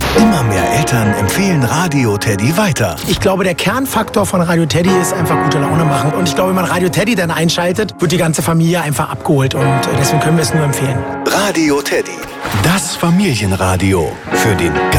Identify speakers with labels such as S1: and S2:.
S1: Immer mehr Eltern empfehlen Radio Teddy weiter.
S2: Ich glaube, der Kernfaktor von Radio Teddy ist einfach gute Laune machen. Und ich glaube, wenn man Radio Teddy dann einschaltet, wird die ganze Familie einfach abgeholt. Und deswegen können wir es nur empfehlen.
S1: Radio Teddy, das Familienradio für den